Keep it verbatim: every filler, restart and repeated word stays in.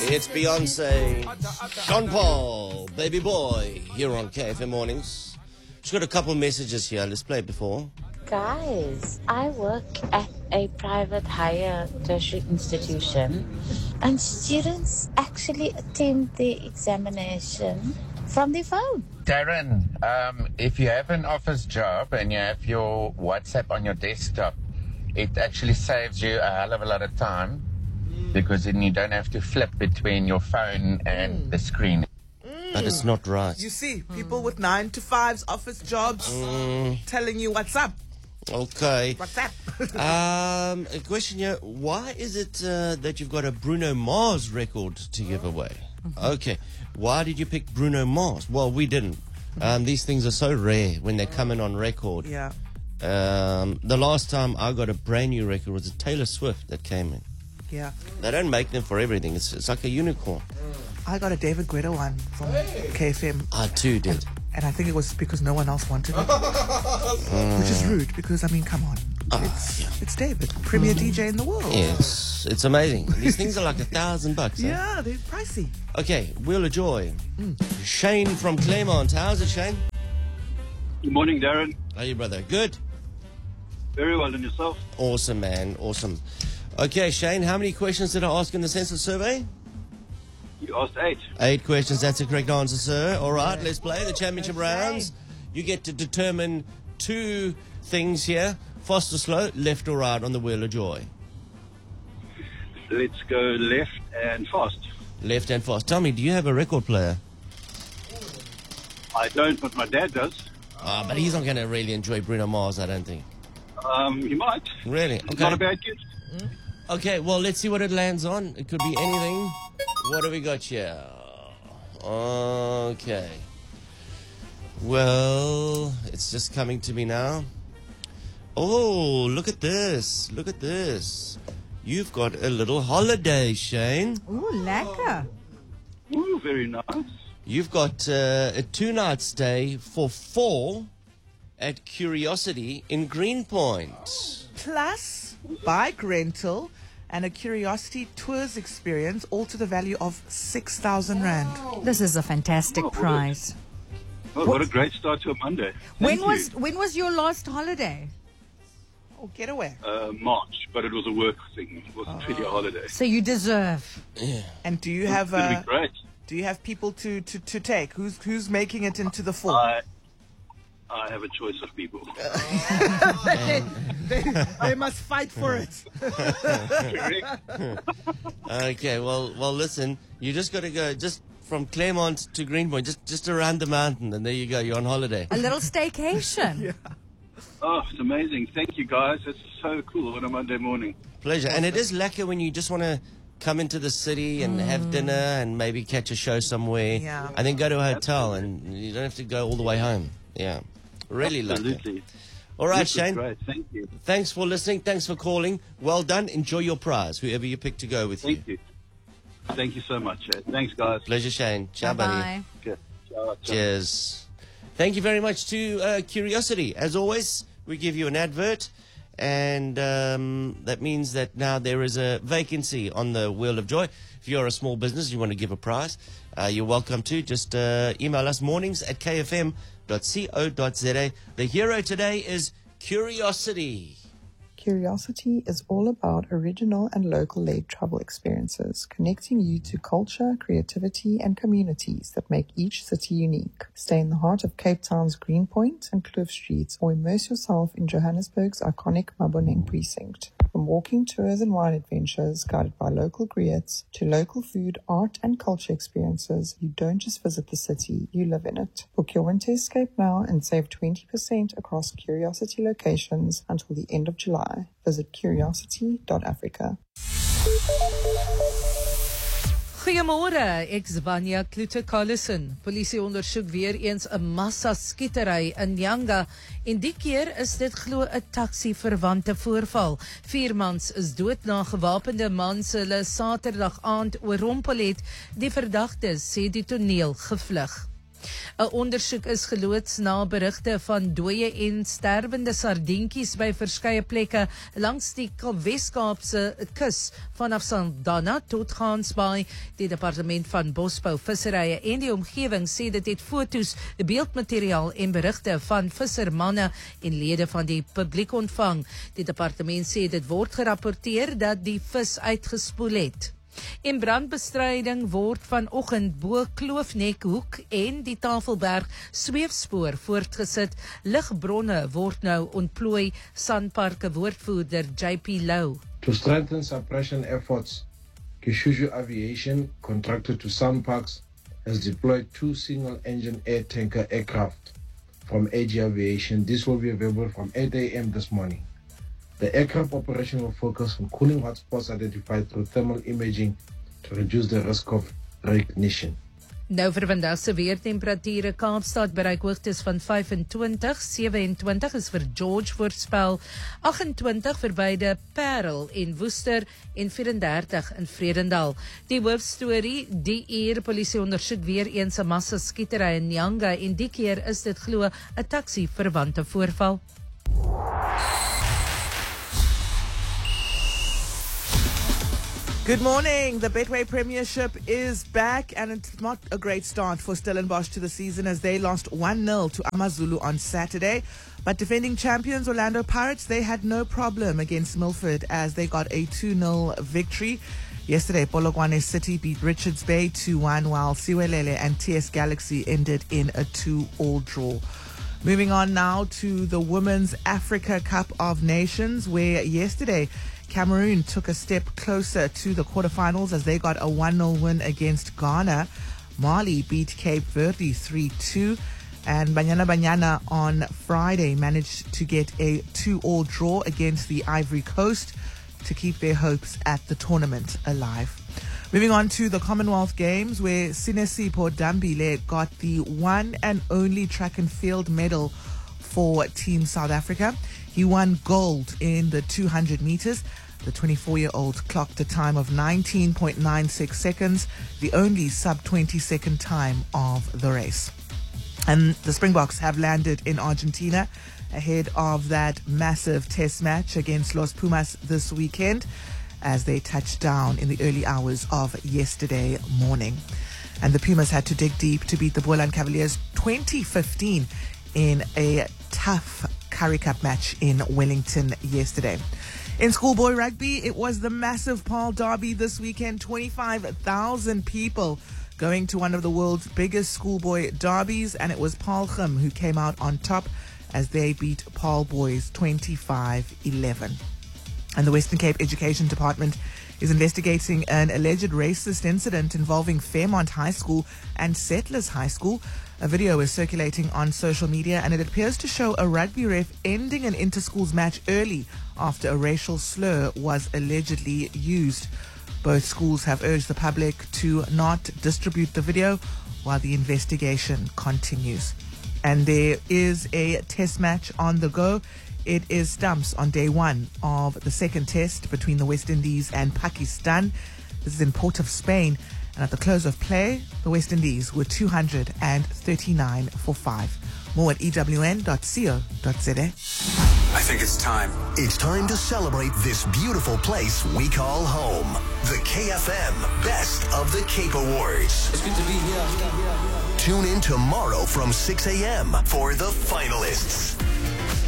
It's Beyonce, Sean Paul, Baby Boy, here on K F M Mornings. Just got a couple messages here. Let's play it before. Guys, I work at a private higher tertiary institution, and students actually attempt the examination from their phone. Darren, um, if you have an office job and you have your WhatsApp on your desktop, it actually saves you a hell of a lot of time because then you don't have to flip between your phone and mm. the screen. Mm. But it's not right. You see, people mm. with nine to fives, office jobs, mm. telling you what's up. Okay. What's up? um, a question here. Why is it uh, that you've got a Bruno Mars record to give away? Mm-hmm. Okay. Why did you pick Bruno Mars? Well, we didn't. Um, these things are so rare when they come in on record. Yeah. Um, the last time I got a brand new record was a Taylor Swift that came in. Yeah. They don't make them for everything. It's, it's like a unicorn. I got a David Guetta one from hey. K F M. I too did. And, and I think it was because no one else wanted it. mm. Which is rude because, I mean, come on. Oh, it's, yeah. it's David, premier mm. D J in the world. Yes, it's amazing. These things are like a thousand bucks. Eh? Yeah, they're pricey. Okay, Wheel of Joy. Mm. Shane from Claremont. How's it, Shane? Good morning, Darren. How are you, brother? Good? Very well, and yourself? Awesome, man. Awesome. Okay, Shane, how many questions did I ask in the census survey? You asked eight. Eight questions. That's the correct answer, sir. All right, let's play the championship rounds. You get to determine two things here. Fast or slow, left or right on the Wheel of Joy? Let's go left and fast. Left and fast. Tell me, do you have a record player? I don't, but my dad does. Ah, oh, but he's not going to really enjoy Bruno Mars, I don't think. Um, he might. Really? Okay. Not a bad kid. Mm. Okay, well, let's see what it lands on. It could be anything. What do we got here? Okay. Well, it's just coming to me now. Oh, look at this. Look at this. You've got a little holiday, Shane. Ooh, lekker. Ooh, very nice. You've got uh, a two-night stay for four at Curiosity in Greenpoint. Plus, bike rental and a Curiosity Tours experience, all to the value of six thousand rand. This is a fantastic oh, prize. What, oh, what a great start to a Monday. When Thank was you. when was your last holiday? Oh, getaway. Uh, March, but it was a work thing. It wasn't really a holiday. So you deserve. Yeah. And do you have It'll uh, be great. Do you have people to, to, to take? Who's who's making it into the four? I, I have a choice of people. they, they, they must fight for it. Okay, well, well, listen. You just got to go just from Claremont to Greenpoint, just just around the mountain, and there you go. You're on holiday. A little staycation. Yeah. Oh, it's amazing. Thank you, guys. It's so cool on a Monday morning. Pleasure. And it is lekker when you just want to come into the city and mm. have dinner and maybe catch a show somewhere. Yeah. And then go to a hotel, and you don't have to go all the way home. Yeah. Really lucky. Absolutely. All right, this Shane. Great. Thank you. Thanks for listening. Thanks for calling. Well done. Enjoy your prize, whoever you pick to go with Thank you. you. Thank you so much. Eh? Thanks, guys. Pleasure, Shane. Ciao, Bye-bye. buddy. Okay. Ciao, ciao. Cheers. Thank you very much to uh, Curiosity. As always, we give you an advert, and um, that means that now there is a vacancy on the Wheel of Joy. If you're a small business, you want to give a prize, uh, you're welcome to. Just uh, email us mornings at k f m dot co dot z a. The hero today is Curiosity. Curiosity is all about original and local-led travel experiences, connecting you to culture, creativity, and communities that make each city unique. Stay in the heart of Cape Town's Greenpoint and Cliff Streets, or immerse yourself in Johannesburg's iconic Maboneng precinct. From walking tours and wine adventures guided by local griots to local food, art, and culture experiences, you don't just visit the city, you live in it. Book your winter escape now and save twenty percent across Curiosity locations until the end of July. Visit curiosity dot africa. Goeiemôre, ek's Banya Klute-Collison. Polisie ondersoek weer eens 'n massa skietery in Nyanga en die keer is dit glo 'n taxi verwante voorval. Vier mans is dood na gewapende mans hulle Saterdag aand oorrompel het. Die verdagtes sê die toneel gevlug. 'n Ondersoek is geloods na berigte van dooie en sterwende sardientjies by verskeie plekke langs die Wes-Kaapse kus vanaf Saldanha tot Gansbaai. Die departement van Bosbou, Visserye en die omgewing sê dit het foto's, beeldmateriaal en berigte van vissermanne en lede van die publiek ontvang. Die departement sê dit word gerapporteer dat die vis uitgespoel het. En brandbestryding word vanoggend bo Kloofnekhoek en die Tafelberg sweefspoor voortgesit. Ligbronne word nou ontplooi, Sanparke woordvoerder J P Lou. To strengthen suppression efforts, Kishushu Aviation, contracted to Sunparks, has deployed two single-engine air tanker aircraft from A G Aviation. This will be available from eight a m this morning. The aircraft operation will focus on cooling hotspots identified through thermal imaging to reduce the risk of reignition. Nou vir vandag se weertemperature, Kaapstad bereik hoogtes van vyfentwintig, sewe-en-twintig is vir George voorspel, agt-en-twintig vir beide Parel en Woester en vyf-en-dertig in Vredendal. Die hoofstorie, die uur polisie ondersoek weer eens 'n massa skietery in Nyanga en die keer is dit glo 'n taxi verwante voorval. Good morning. The Betway Premiership is back, and it's not a great start for Stellenbosch to the season as they lost one nil to AmaZulu on Saturday. But defending champions Orlando Pirates, they had no problem against Milford as they got a two nil victory. Yesterday, Polokwane City beat Richards Bay two one, while Siwelele and T S Galaxy ended in a two all draw. Moving on now to the Women's Africa Cup of Nations, where yesterday Cameroon took a step closer to the quarterfinals as they got a one nil win against Ghana. Mali beat Cape Verde three two, and Banyana Banyana on Friday managed to get a two all draw against the Ivory Coast to keep their hopes at the tournament alive. Moving on to the Commonwealth Games, where Sinesipho Dambile got the one and only track and field medal for Team South Africa. He won gold in the two hundred meters. The twenty-four-year-old clocked a time of nineteen point nine six seconds, the only sub twenty second time of the race. And the Springboks have landed in Argentina ahead of that massive test match against Los Pumas this weekend as they touched down in the early hours of yesterday morning. And the Pumas had to dig deep to beat the Boland Cavaliers twenty fifteen in a tough Currie Cup match in Wellington yesterday. In schoolboy rugby, it was the massive Paarl Derby this weekend. twenty-five thousand people going to one of the world's biggest schoolboy derbies, and it was Paarlgym who came out on top as they beat Paarl Boys twenty-five eleven. And the Western Cape Education Department is investigating an alleged racist incident involving Fairmont High School and Settlers High School. A video is circulating on social media, and it appears to show a rugby ref ending an inter-schools match early after a racial slur was allegedly used. Both schools have urged the public to not distribute the video while the investigation continues. And there is a test match on the go. It is stumps on day one of the second test between the West Indies and Pakistan. This is in Port of Spain. And at the close of play, the West Indies were two hundred thirty-nine for five. More at E W N dot co dot z a. I think it's time. It's time to celebrate this beautiful place we call home. The K F M Best of the Cape Awards. It's good to be here. Tune in tomorrow from six a m for the finalists.